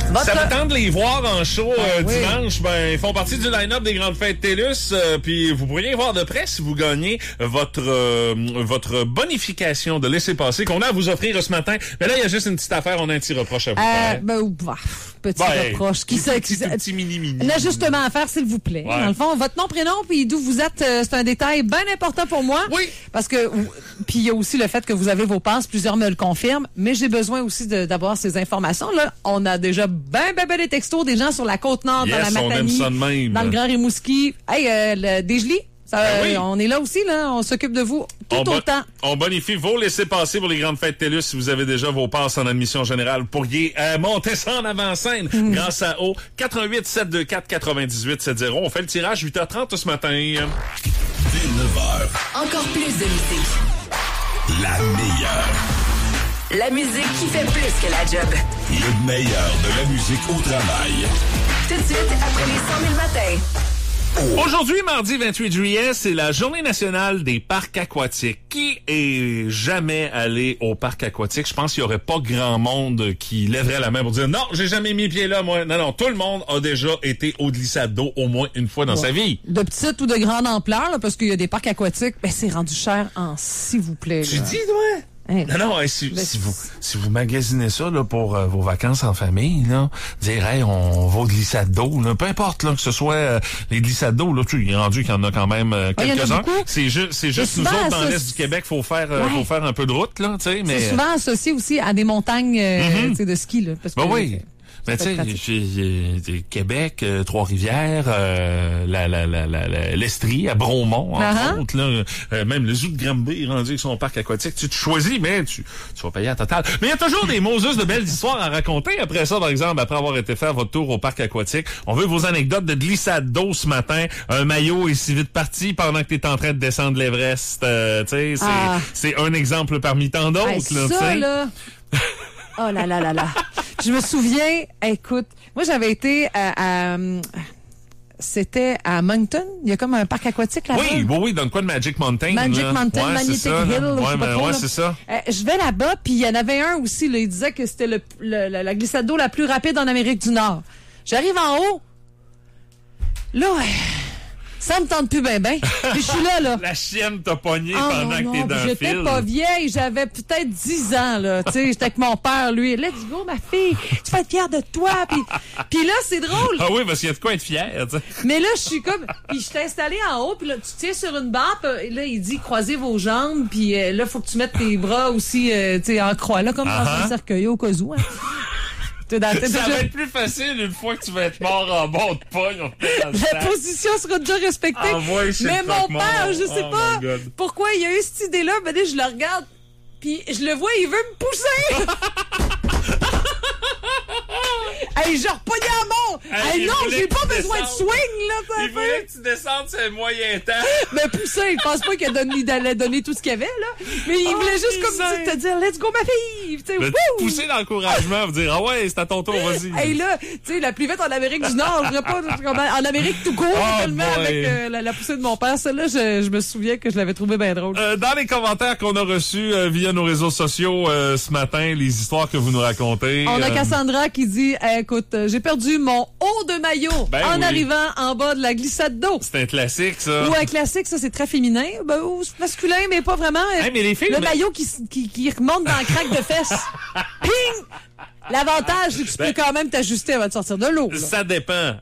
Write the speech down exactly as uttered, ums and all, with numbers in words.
Votre... Ça vous tente de les voir en show euh, oui. dimanche? Ben, ils font partie du line-up des Grandes Fêtes TELUS. Euh, puis vous pourriez voir de près si vous gagnez votre euh, votre bonification de laissez-passer qu'on a à vous offrir ce matin. Mais là, il y a juste une petite affaire, on a un petit reproche à vous Euh, faire. ben, bah, petit Ben, reproche. Qui petit, sait, petit, qui sait- petit mini-mini. Un ajustement à faire, s'il vous plaît. Ouais. Dans le fond, votre nom, prénom, puis d'où vous êtes, euh, c'est un détail bien important pour moi. Oui. Parce que, ou- puis il y a aussi le fait que vous avez vos passes, plusieurs me le confirment, mais j'ai besoin aussi de- d'avoir ces informations-là. On a déjà ben, ben, ben des textos des gens sur la Côte-Nord, Yes, dans la on aime Matanie, ça de même. dans le Grand Rimouski. Hey, euh, le Desjely, ça, Ben oui. euh, on est là aussi, là. On s'occupe de vous tout On, bo- autant. on bonifie vos laissez-passer pour les Grandes Fêtes TELUS si vous avez déjà vos passes en admission générale. Vous pourriez euh, monter ça en avant-scène Mm. grâce à O quatre un huit, sept deux quatre, neuf huit sept zéro. On fait le tirage huit heures trente ce matin. Dès neuf heures, Encore plus de musique. la meilleure. La musique qui fait plus que la job. Le meilleur de la musique au travail. Tout de suite, après les cent mille matins. Aujourd'hui, mardi vingt-huit juillet, c'est la journée nationale des parcs aquatiques. Qui est jamais allé au parc aquatique? Je pense qu'il y aurait pas grand monde qui lèverait la main pour dire non, j'ai jamais mis pied là, moi. Non, non, tout le monde a déjà été au glissade d'eau au moins une fois dans sa vie. De petite ou de grande ampleur, là, parce qu'il y a des parcs aquatiques, ben c'est rendu cher en s'il vous plaît. Tu là. dis, toi? Hein. Non, non, hey, si, Ben, si vous si vous magasinez ça là, pour euh, vos vacances en famille, là, dire hey, on va au glissade d'eau, là, peu importe là, que ce soit euh, les glissades d'eau, là, tu sais, il est rendu qu'il y en a quand même euh, Ah, il y en a quelques-uns. beaucoup. C'est juste c'est juste Mais nous souvent, autres dans ça, l'Est du Québec, faut faire euh, Ouais. faut faire un peu de route, là, tu sais, mais C'est souvent associé aussi à des montagnes euh, tu sais, de ski. Là, parce ben que, oui. Mais tu peut sais, être pratique. j'ai- j'ai- Québec, euh, Trois-Rivières, euh, la, la, la, la, la- l'Estrie, à Bromont, entre Uh-huh. autres, là, euh, même le zoo de Granby est rendu avec son parc aquatique. Tu te choisis, mais tu, tu vas payer à total. Mais il y a toujours des Moses de belles histoires à raconter. Après ça, par exemple, après avoir été faire votre tour au parc aquatique, on veut vos anecdotes de glissade d'eau ce matin. Un maillot est si vite parti pendant que tu es en train de descendre l'Everest. Euh, tu sais, c'est, Ah. c'est un exemple parmi tant d'autres. Hey, là, tu ça, sais. là... Oh là là là là. Je me souviens, écoute, moi j'avais été à... à, c'était à Moncton. Il y a comme un parc aquatique là-bas. Oui, oui, oui, dans le coin de Magic Mountain. Magic là. Mountain, Ouais, Magnetic c'est ça, Hill, là. là, je Ouais, sais pas ben, trop, ouais, là. c'est ça. Euh, je vais là-bas, puis il y en avait un aussi, là, il disait que c'était le, le- la, la glissade d'eau la plus rapide en Amérique du Nord. J'arrive en haut, là, ouais, ça me tente plus ben ben. Puis je suis là, là. La chienne t'a pogné Ah, pendant non, que non, t'es dans puis le j'étais fil. pas vieille, j'avais peut-être dix ans, là. Tu sais, j'étais avec mon père, lui. Let's go, ma fille, tu vas être fière de toi. Puis, puis là, c'est drôle. Ah oui, parce qu'il y a de quoi être fier, tu sais. Mais là, je suis comme... Puis je t'ai installé en haut, puis là, tu tiens sur une barre, puis là, il dit croisez vos jambes, puis euh, là, faut que tu mettes tes bras aussi, euh, tu sais, en croix, là, comme dans Uh-huh. un cercueil, au cas où, hein. T'es dans la tête Ça déjà- va être plus facile une fois que tu vas être mort en bas de pogne. On te met dans le La sac. position sera déjà respectée. Envoie chez Mais le mon croque-mort. père, je sais Oh pas my God. pourquoi il a eu cette idée-là. Ben, là, je le regarde, puis je le vois, il veut me pousser. Hey, je repogné à mort. Hey, Hey, il non, voulait j'ai que pas tu besoin de descendes. swing, là. ça Il fait. voulait que tu descendes sur le moyen temps. Mais pousser, je pense pas qu'il a donné, il allait donner tout ce qu'il y avait, là. Mais il Oh, voulait juste comme misère. te dire, let's go, ma fille. Tu sais, Le wouh! pousser l'encouragement, vous dire, ah ouais, c'est à ton tour, vas-y. Hey, là, tu sais, la plus vite en Amérique du Nord, je dirais pas, en Amérique tout court, Oh, tellement boy. avec euh, la, la poussée de mon père. Celle-là, je, je me souviens que je l'avais trouvé bien drôle. Euh, dans les commentaires qu'on a reçus euh, via nos réseaux sociaux euh, ce matin, les histoires que vous nous racontez. On a euh, Cassandra qui dit eh, écoute, euh, j'ai perdu mon haut de maillot Ben en oui. arrivant en bas de la glissade d'eau. C'est un classique, ça. Ou un classique, ça c'est très féminin. Ben, ou c'est masculin, mais pas vraiment. Hey, mais les filles, le mais- maillot qui, s- qui, qui remonte dans le craque de fesses. Ping! L'avantage, c'est que tu Ben- peux quand même t'ajuster avant de sortir de l'eau. là. Ça dépend.